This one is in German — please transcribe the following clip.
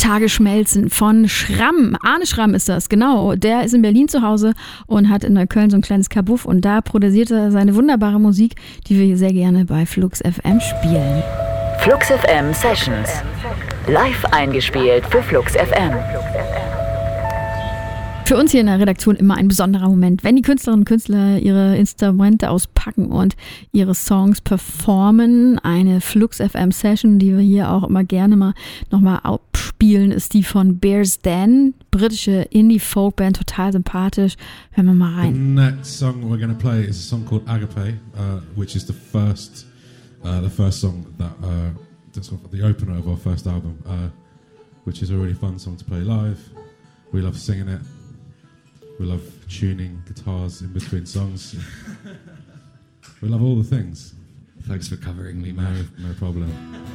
Tagesschmelzen von Schramm. Arne Schramm ist das, genau. Der ist in Berlin zu Hause und hat in Neukölln so ein kleines Kabuff und da produziert er seine wunderbare Musik, die wir hier sehr gerne bei Flux FM spielen. Flux FM Sessions. Live eingespielt für Flux FM. Für uns hier in der Redaktion immer ein besonderer Moment, wenn die Künstlerinnen und Künstler ihre Instrumente auspacken und ihre Songs performen. Eine Flux FM Session, die wir hier auch immer gerne mal nochmal abspielen, ist die von Bears Den, britische Indie-Folk-Band, total sympathisch. Hören wir mal rein. The next song we're going to play is a song called Agape, which is the first song that's the opener of our first album, which is a really fun song to play live. We love singing it. We love tuning guitars in between songs. We love all the things. Thanks for covering me, man. No problem.